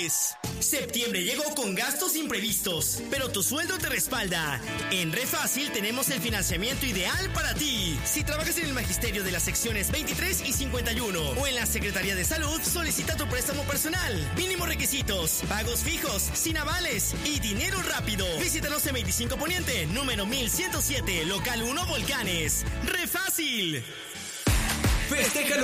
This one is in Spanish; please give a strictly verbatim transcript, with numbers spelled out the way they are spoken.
mes. Septiembre llegó con gastos imprevistos, pero tu sueldo te respalda. En Refácil tenemos el financiamiento ideal para ti. Si trabajas en el magisterio de las secciones veintitrés y cincuenta y uno o en la Secretaría de Salud, solicita tu préstamo personal. Mínimos requisitos, pagos fijos, sin avales y dinero rápido. Visítanos en veinticinco Poniente, número mil ciento siete, local uno, Volcanes. Refácil. Festeja